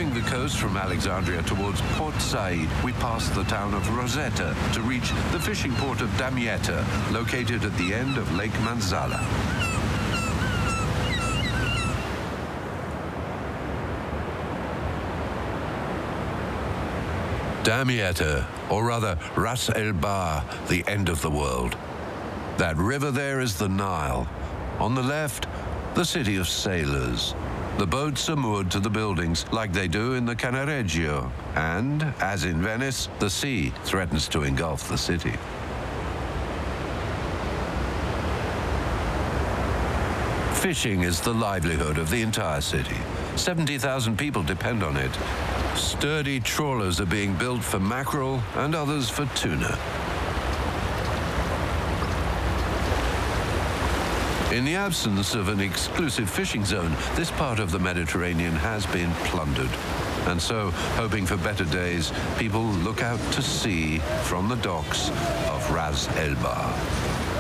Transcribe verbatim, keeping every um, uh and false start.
Following the coast from Alexandria towards Port Said, we pass the town of Rosetta to reach the fishing port of Damietta, located at the end of Lake Manzala. Damietta, or rather Ras El Bar, the end of the world. That river there is the Nile. On the left, the city of sailors. The boats are moored to the buildings like they do in the Cannaregio, and, as in Venice, the sea threatens to engulf the city. Fishing is the livelihood of the entire city. seventy thousand people depend on it. Sturdy trawlers are being built for mackerel and others for tuna. In the absence of an exclusive fishing zone, this part of the Mediterranean has been plundered. And so, hoping for better days, people look out to sea from the docks of Ras El Bar.